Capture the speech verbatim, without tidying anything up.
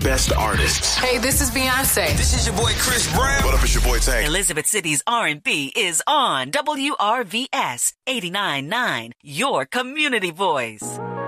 best artists. Hey, this is Beyonce. This is your boy Chris Brown. What up, it's your boy Tank. Elizabeth City's R and B is on W R V S eighty-nine point nine, your community voice.